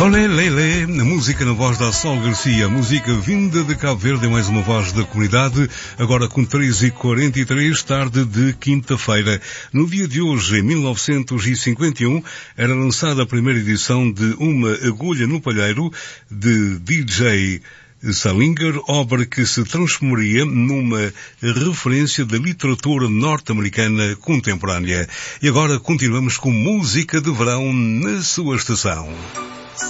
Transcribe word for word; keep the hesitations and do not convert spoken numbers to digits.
Olé, lé, lé, a música na voz da Sol Garcia, música vinda de Cabo Verde, é mais uma voz da comunidade, agora com três e quarenta e três, tarde de quinta-feira. No dia de hoje, em mil novecentos e cinquenta e um, era lançada a primeira edição de Uma Agulha no Palheiro, de D J Salinger, obra que se transformaria numa referência da literatura norte-americana contemporânea. E agora continuamos com música de verão na sua estação.